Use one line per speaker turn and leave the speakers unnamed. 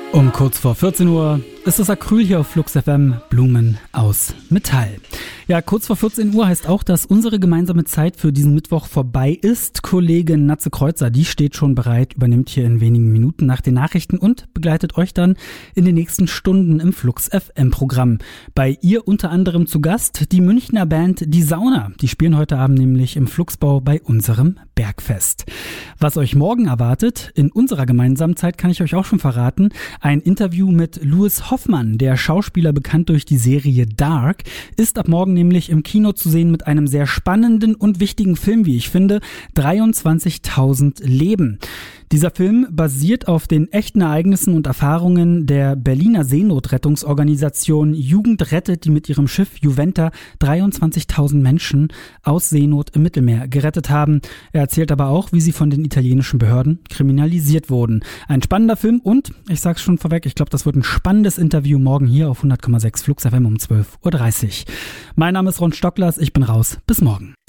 Um kurz vor 14 Uhr ist das Acryl hier auf Flux FM, Blumen aus Metall. Ja, kurz vor 14 Uhr heißt auch, dass unsere gemeinsame Zeit für diesen Mittwoch vorbei ist. Kollegin Natze Kreuzer, die steht schon bereit, übernimmt hier in wenigen Minuten nach den Nachrichten und begleitet euch dann in den nächsten Stunden im Flux FM Programm. Bei ihr unter anderem zu Gast die Münchner Band Die Sauna. Die spielen heute Abend nämlich im Fluxbau bei unserem Bergfest. Was euch morgen erwartet, in unserer gemeinsamen Zeit kann ich euch auch schon verraten, ein Interview mit Louis Hoffmann, der Schauspieler bekannt durch die Serie Dark, ist ab morgen nämlich im Kino zu sehen mit einem sehr spannenden und wichtigen Film, wie ich finde, 23.000 Leben. Dieser Film basiert auf den echten Ereignissen und Erfahrungen der Berliner Seenotrettungsorganisation Jugend rettet, die mit ihrem Schiff Juventa 23.000 Menschen aus Seenot im Mittelmeer gerettet haben. Er erzählt aber auch, wie sie von den italienischen Behörden kriminalisiert wurden. Ein spannender Film und, ich sag's schon vorweg, ich glaube, das wird ein spannendes Interview morgen hier auf 100,6 Flux FM um 12.30 Uhr. Mein Name ist Ron Stocklers, ich bin raus. Bis morgen.